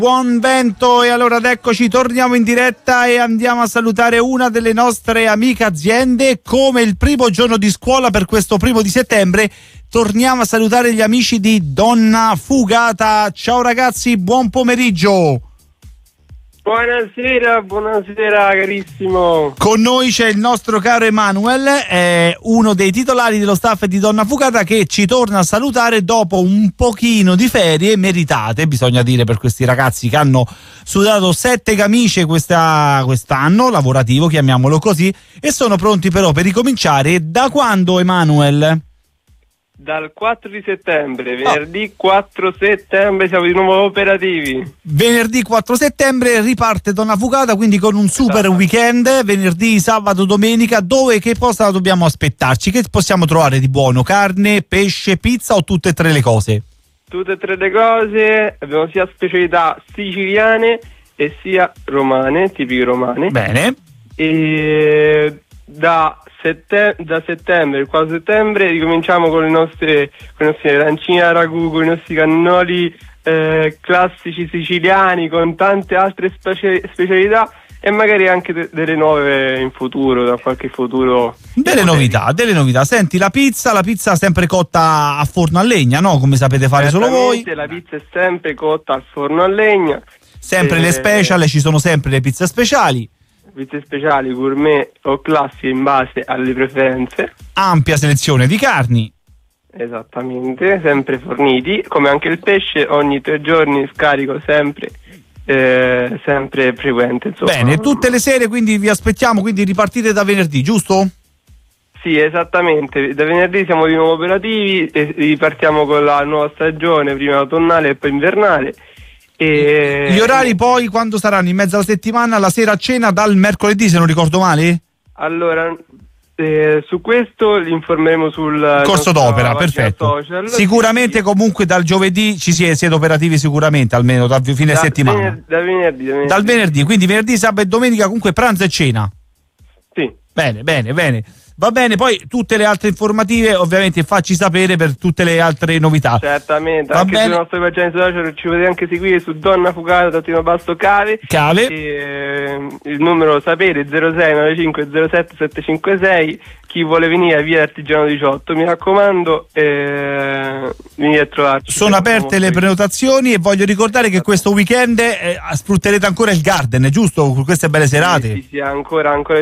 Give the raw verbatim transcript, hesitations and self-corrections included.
Buon vento, e allora ad eccoci, torniamo in diretta e andiamo a salutare una delle nostre amiche aziende. Come il primo giorno di scuola per questo primo di settembre, torniamo a salutare gli amici di Donna Fugata. Ciao ragazzi, buon pomeriggio. Buonasera, buonasera carissimo. Con noi c'è il nostro caro Emanuel, eh, uno dei titolari dello staff di Donna Fugata, che ci torna a salutare dopo un pochino di ferie meritate, bisogna dire, per questi ragazzi che hanno sudato sette camicie questa, quest'anno lavorativo, chiamiamolo così, e sono pronti però per ricominciare. Da quando, Emanuel? Dal quattro di settembre, venerdì oh. quattro settembre siamo di nuovo operativi. Venerdì quattro settembre riparte Donna Fugata, quindi con un super esatto. weekend, venerdì, sabato, domenica. Dove, che cosa dobbiamo aspettarci? Che possiamo trovare di buono? Carne, pesce, pizza o tutte e tre le cose? Tutte e tre le cose, abbiamo sia specialità siciliane e sia romane, tipiche romane. Bene. E da Settem- da settembre, il quattro settembre, ricominciamo con le nostre, con i nostri arancini a ragù, con i nostri cannoli eh, classici siciliani, con tante altre specie- specialità e magari anche de- delle nuove in futuro, da qualche futuro. Delle novità, delle novità. Senti, la pizza, la pizza sempre cotta a forno a legna, no? Come sapete fare solo voi. La pizza è sempre cotta al forno a legna. Sempre e... le special, ci sono sempre le pizze speciali. Pizze speciali, gourmet o classiche in base alle preferenze. Ampia selezione di carni. Esattamente, sempre forniti. Come anche il pesce, ogni tre giorni scarico sempre, eh, sempre frequente. Insomma. Bene, tutte le sere, quindi vi aspettiamo, quindi ripartite da venerdì, giusto? Sì, esattamente. Da venerdì siamo di nuovo operativi e ripartiamo con la nuova stagione, prima autunnale e poi invernale. E... Gli orari poi quando saranno? In mezzo alla settimana, la sera a cena, dal mercoledì, se non ricordo male? Allora, eh, su questo li informeremo sul corso d'opera, perfetto. Social. Sicuramente sì. Comunque dal giovedì ci siete, siete operativi sicuramente, almeno dal fine da settimana. Vener- da venerdì, da venerdì. Dal venerdì, quindi venerdì, sabato e domenica comunque pranzo e cena. Sì. Bene, bene, bene. Va bene, poi tutte le altre informative ovviamente facci sapere per tutte le altre novità. Certamente, Va anche bene. sulle nostre pagine social ci potete anche seguire su Donna Fugata trattino basso Cave. Cave. E, eh, il numero sapere zero sei nove cinque zero sette sette cinque sei. Chi vuole venire via Artigiano diciotto, mi raccomando, eh, venite a trovarci. Sono aperte le prenotazioni e voglio ricordare che questo weekend eh, sfrutterete ancora il Garden, giusto? Con queste belle serate. Sì, sì, sì, ancora, ancora